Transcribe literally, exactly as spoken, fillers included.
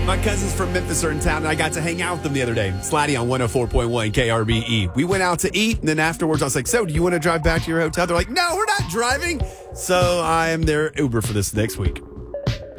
My cousins from Memphis are in town, and I got to hang out with them the other day. Slatty on one oh four point one K R B E. We went out to eat, and then afterwards I was like, so do you want to drive back to your hotel? They're like, no, we're not driving. So I am their Uber for this next week.